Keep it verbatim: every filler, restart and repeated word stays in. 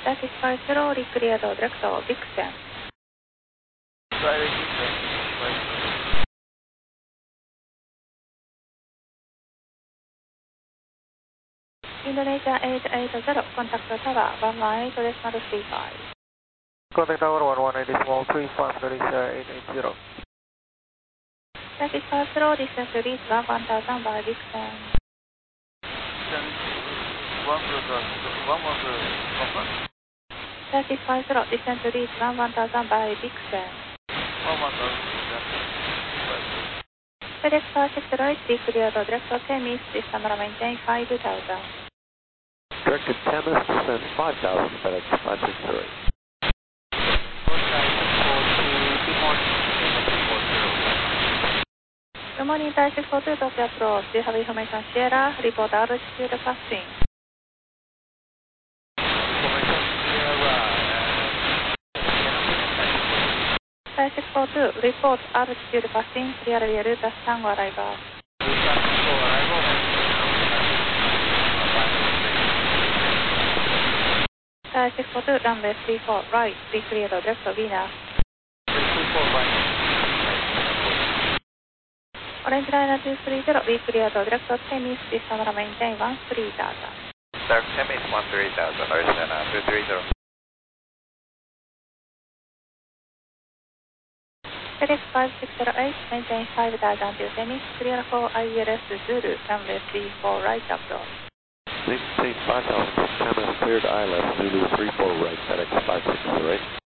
Turkish five zero, recleared direct Vixen. Indonesia eight eight zero, contact tower one one eight decimal three five. Contact tower one one eight decimal three five, Indonesia eight eight zero. Turkish five zero, distance to reach one one thousand by Vixen. One was confirmed. Turkish five zero, distance to reach one one thousand by Vixen. One was FedEx five six zero eight, recleared direct Temis, decimal maintain five thousand. Directed Temis, descend five thousand, FedEx five six zero eight. Good morning, Thai six four two, Tokyo approach. Do you have information Sierra? Report altitude passing. Information Sierra. Thai six four two, report altitude passing. Clear via Ruta Tango arrival. Ruta Tango arrival. Thai six four two, runway three four right, recleared direct Venus. three four right. Orange Liner two three zero, we cleared direct Temis, decimal maintain one three thousand. Direct Temis one three thousand, Orange Liner two three zero. FedEx five six zero eight, maintain five thousand to Temis, clear for I L S Zulu, runway three four right approach. Maintain five thousand to Temis, cleared I L S Zulu three four right, FedEx five six zero eight.